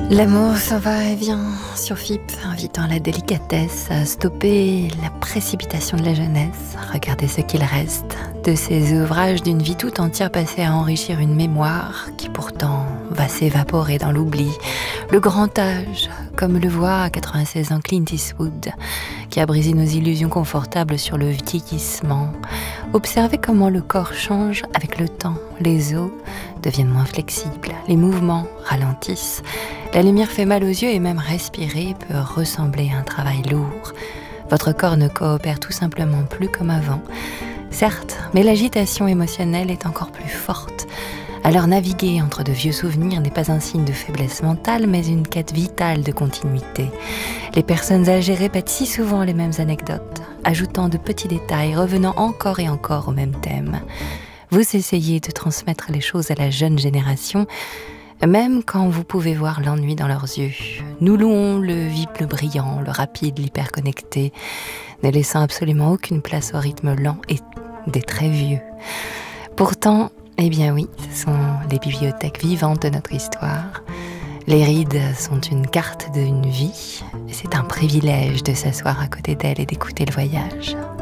L'amour s'en va et vient sur FIP, invitant la délicatesse à stopper la précipitation de la jeunesse. Regardez ce qu'il reste de ces ouvrages d'une vie tout entière passée à enrichir une mémoire qui pourtant va s'évaporer dans l'oubli. Le grand âge, comme le voit à 96 ans Clint Eastwood, qui a brisé nos illusions confortables sur le vieillissement. Observez comment le corps change avec le temps. Les os deviennent moins flexibles, les mouvements ralentissent. La lumière fait mal aux yeux et même respirer peut ressembler à un travail lourd. Votre corps ne coopère tout simplement plus comme avant. Certes, mais l'agitation émotionnelle est encore plus forte. Alors naviguer entre de vieux souvenirs n'est pas un signe de faiblesse mentale, mais une quête vitale de continuité. Les personnes âgées répètent si souvent les mêmes anecdotes, ajoutant de petits détails, revenant encore et encore au même thème. Vous essayez de transmettre les choses à la jeune génération, même quand vous pouvez voir l'ennui dans leurs yeux. Nous louons le vip, le brillant, le rapide, l'hyperconnecté, ne laissant absolument aucune place au rythme lent et des très vieux. Pourtant, eh bien oui, ce sont les bibliothèques vivantes de notre histoire. Les rides sont une carte d'une vie, et c'est un privilège de s'asseoir à côté d'elle et d'écouter le voyage.